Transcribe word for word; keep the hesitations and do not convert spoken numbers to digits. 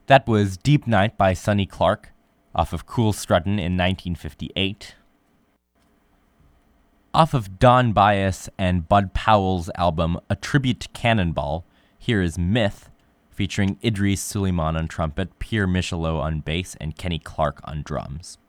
That was Deep Night by Sonny Clark, off of Cool Struttin' in nineteen fifty-eight. Off of Don Byas and Bud Powell's album A Tribute to Cannonball, here is Myth, featuring Idris Suleiman on trumpet, Pierre Michelot on bass, and Kenny Clark on drums.